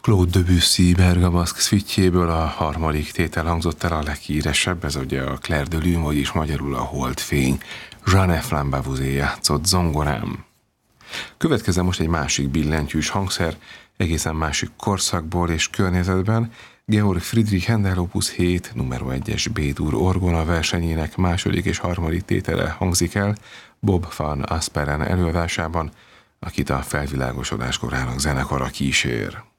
Claude Debussy Bergamasque szüitjéből a harmadik tétel hangzott el, a leghíresebb, ez ugye a Clair de Lune, vagyis magyarul a Holdfény. Jeanne Flambeauzé játszott zongorán. Következzen most egy másik billentyűs hangszer, egészen másik korszakból és környezetben. Georg Friedrich Händel Opus 7, numero 1-es B-dur orgona versenyének második és harmadik tétele hangzik el Bob van Asperen előadásában, akit a felvilágosodás korának zenekara kísér.